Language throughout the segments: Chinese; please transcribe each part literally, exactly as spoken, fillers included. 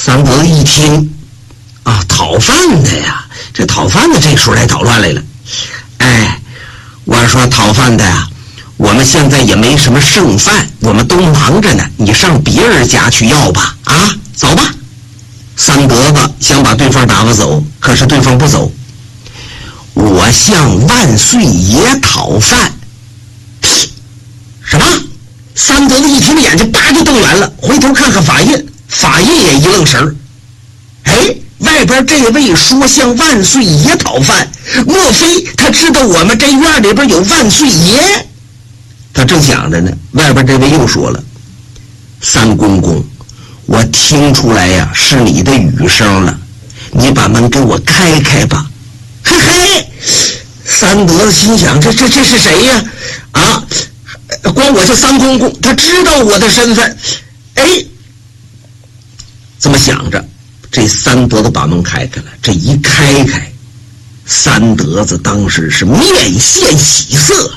三德一听啊，讨饭的呀，这讨饭的这时候来捣乱来了。哎，我说讨饭的呀，我们现在也没什么剩饭，我们都忙着呢，你上别人家去要吧。啊，走吧。三德子想把对方打发走，可是对方不走。我向万岁爷讨饭。什么？三德子一听，眼睛叭就瞪圆了，回头看看法印，法印也一愣神儿。哎，外边这位说向万岁爷讨饭，莫非他知道我们这院里边有万岁爷？他正想着呢，外边这位又说了：“三公公，我听出来呀，是你的语声了，你把门给我开开吧。”嘿嘿，三德子心想：这这这是谁呀？啊，光我这三公公，他知道我的身份。哎，这么想着，这三德子把门开开了。这一开开，三德子当时是面现喜色。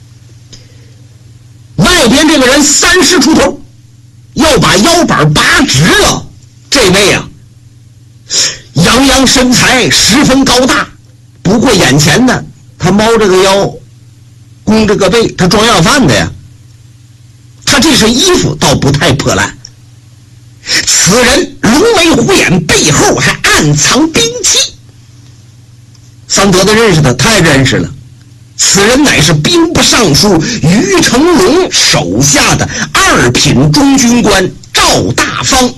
外边这个人三十出头，要把腰板拔直了。这位啊，洋洋身材十分高大，不过眼前呢，他猫着个腰，弓着个背，他装要饭的呀。他这身衣服倒不太破烂。此人龙眉虎眼，背后还暗藏兵器。三德子认识他，太认识了。此人乃是兵部尚书于成龙手下的二品中军官赵大方。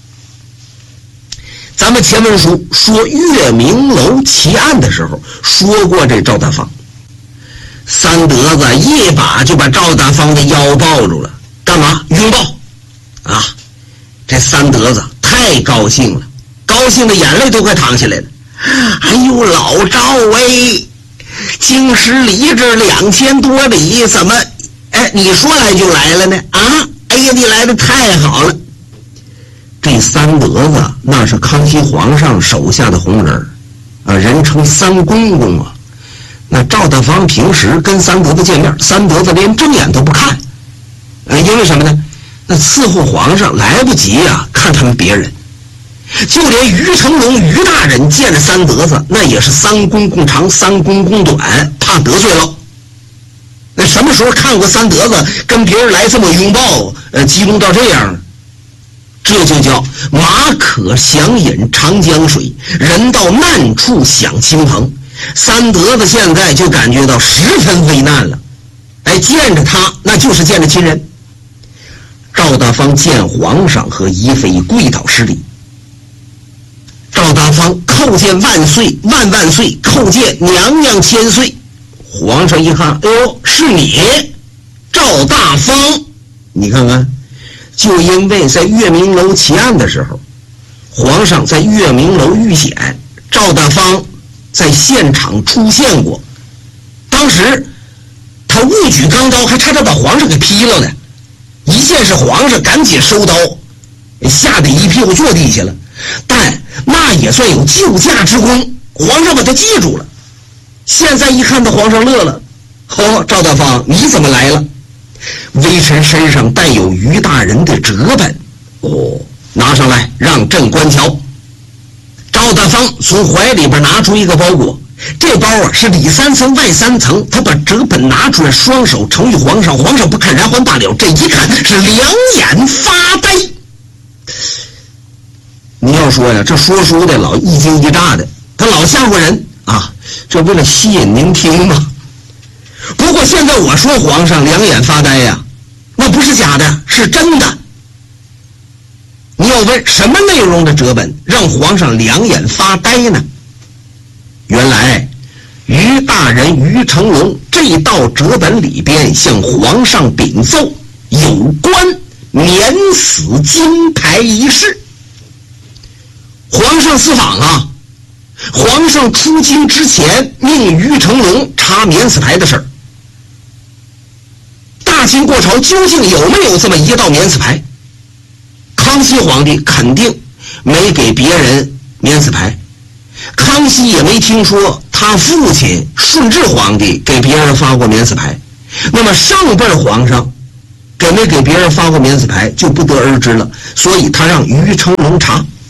咱们前文书说月明楼奇案的时候说过这赵大方。三德子一把就把赵大方的腰抱住了，干嘛？拥抱啊！这三德子太高兴了，高兴的眼泪都快淌下来了。哎呦，老赵哎，京师离这两千多里，怎么哎你说来就来了呢？啊，哎呀，你来的太好了。这三德子那是康熙皇上手下的红人啊，人称三公公啊。那赵大方平时跟三德子见面，三德子连睁眼都不看，呃，因为什么呢？那伺候皇上来不及啊，看他们别人。就连于成龙于大人见了三德子，那也是三公公长三公公短，怕得罪了。那什么时候看过三德子跟别人来这么拥抱，呃，激动到这样？这就叫马可享饮长江水，人到难处享亲朋。三德子现在就感觉到十分危难了，哎，见着他那就是见着亲人。赵大方见皇上和仪妃跪倒施礼。赵大方叩见万岁，万万岁，叩见娘娘千岁。皇上一看，哎呦，是你赵大方。你看看，就因为在月明楼奇案的时候，皇上在月明楼遇险，赵大方在现场出现过。当时他误举钢刀，还差点把皇上给劈了呢。一见是皇上，赶紧收刀，吓得一屁股坐地下了。但那也算有救驾之功，皇上把他记住了。现在一看到皇上乐了，哦，赵大方你怎么来了？微臣身上带有于大人的折本，哦，拿上来让朕观瞧。赵大方从怀里边拿出一个包裹，这包啊是里三层外三层，他把折本拿出来，双手呈与皇上，皇上不看然还罢了，这一看是两眼发呆。你要说呀，这说书的老一惊一乍的，他老吓唬人啊，这为了吸引您听嘛。不过现在我说皇上两眼发呆呀，那不是假的，是真的。你要问什么内容的折本让皇上两眼发呆呢？原来于大人于成龙这道折本里边向皇上禀奏有关免死金牌一事。皇上私访啊，皇上出京之前命于成龙查免死牌的事儿。大清国朝究竟有没有这么一道免死牌？康熙皇帝肯定没给别人免死牌，康熙也没听说他父亲顺治皇帝给别人发过免死牌。那么上辈皇上给没给别人发过免死牌就不得而知了，所以他让于成龙查。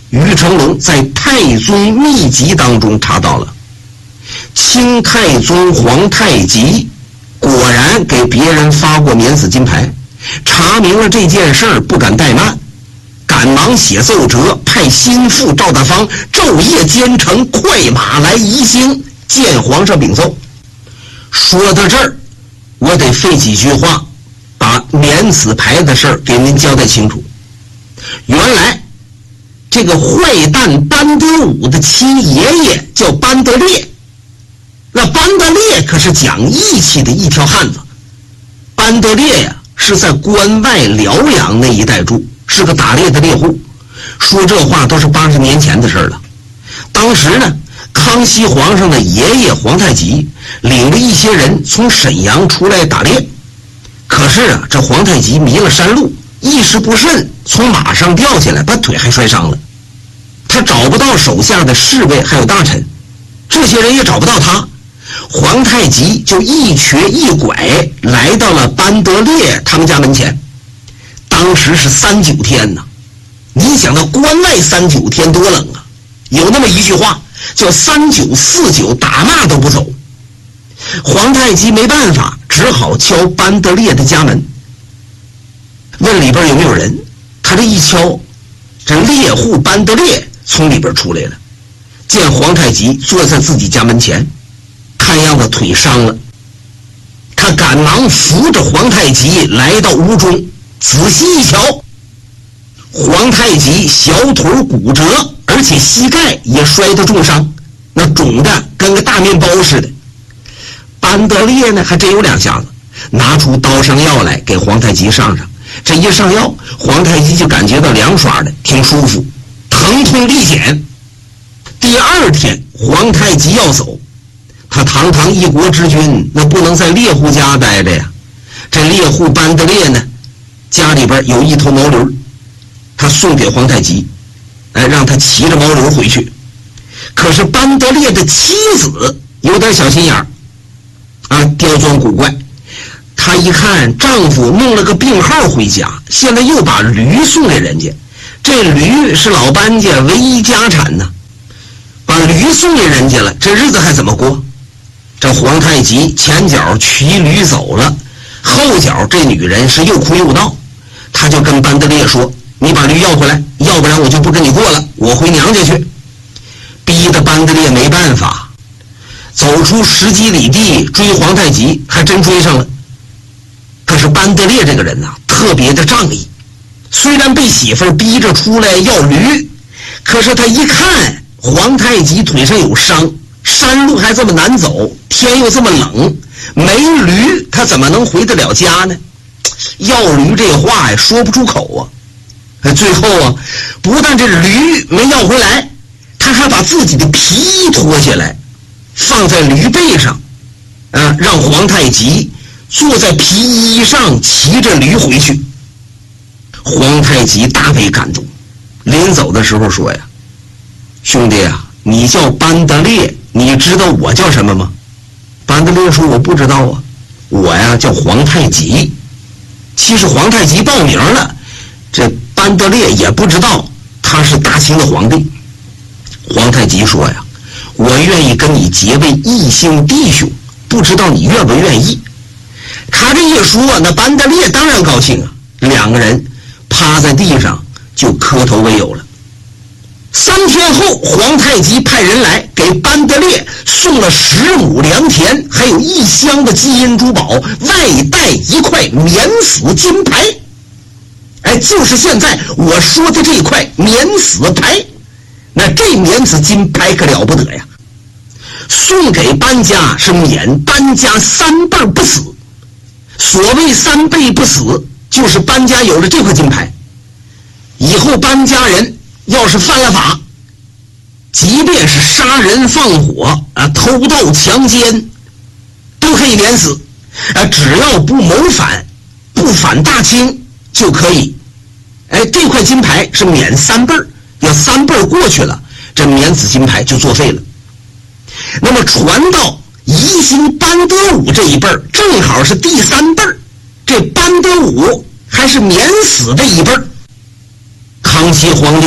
于成龙在《太宗秘籍》当中查到了，清太宗皇太极果然给别人发过免死金牌，查明了这件事儿，不敢怠慢，赶忙写奏折，派心腹赵大方昼夜兼程，快马来宜兴见皇上禀奏。说到这儿，我得费几句话把免死牌的事儿给您交代清楚。原来这个坏蛋班德武的亲爷爷叫班德烈，那班德烈可是讲义气的一条汉子。班德烈呀、啊、是在关外辽阳那一带住，是个打猎的猎户。说这话都是八十年前的事了。当时呢，康熙皇上的爷爷皇太极领着一些人从沈阳出来打猎，可是啊，这皇太极迷了山路，意识不慎，从马上掉下来，把腿还摔伤了。他找不到手下的侍卫还有大臣，这些人也找不到他。皇太极就一瘸一拐来到了班德烈他们家门前。当时是三九天呢，你想到关外三九天多冷啊！有那么一句话叫三九四九，打骂都不走。皇太极没办法，只好敲班德烈的家门，问里边有没有人。他这一敲，这猎户班德烈从里边出来了，见皇太极坐在自己家门前，看样子腿伤了。他赶忙扶着皇太极来到屋中，仔细一瞧，皇太极小腿骨折，而且膝盖也摔得重伤，那肿的跟个大面包似的。班德烈呢还真有两下子，拿出刀伤药来给皇太极上上。这一上药，皇太极就感觉到凉爽的，挺舒服，疼痛立减。第二天皇太极要走，他堂堂一国之君，那不能在猎户家待着呀。这猎户班德烈呢，家里边有一头毛驴，他送给皇太极，哎，让他骑着毛驴回去。可是班德烈的妻子有点小心眼儿啊，刁钻古怪。她一看丈夫弄了个病号回家，现在又把驴送给人家，这驴是老班家唯一家产呢，把驴送给人家了，这日子还怎么过？这皇太极前脚骑驴走了，后脚这女人是又哭又闹。他就跟班德烈说，你把驴要回来，要不然我就不跟你过了，我回娘家去。逼得班德烈没办法，走出十几里地追皇太极，还真追上了。可是班德烈这个人呐、啊，特别的仗义，虽然被媳妇儿逼着出来要驴，可是他一看皇太极腿上有伤，山路还这么难走，天又这么冷，没驴他怎么能回得了家呢？要驴这话呀说不出口啊。最后啊，不但这驴没要回来，他还把自己的皮衣脱下来放在驴背上，啊，让皇太极坐在皮衣上骑着驴回去。皇太极大为感动，临走的时候说呀，兄弟啊，你叫班德烈，你知道我叫什么吗？班德烈说，我不知道啊，我呀叫皇太极。其实皇太极报名了，这班德烈也不知道他是大清的皇帝。皇太极说呀，我愿意跟你结为异姓弟兄，不知道你愿不愿意？他这一说，那班德烈当然高兴啊，两个人趴在地上就磕头为友了。三天后，皇太极派人来给班德烈送了十亩良田，还有一箱的金银珠宝，外带一块免死金牌。哎，就是现在我说的这块免死牌，那这免死金牌可了不得呀！送给班家是免班家三辈不死。所谓三辈不死，就是班家有了这块金牌，以后班家人要是犯了法，即便是杀人放火啊、偷盗强奸，都可以免死啊，只要不谋反，不反大清就可以。哎，这块金牌是免三辈儿，要三辈儿过去了，这免死金牌就作废了。那么传到宜兴班德武这一辈儿，正好是第三辈儿，这班德武还是免死的一辈儿。康熙皇帝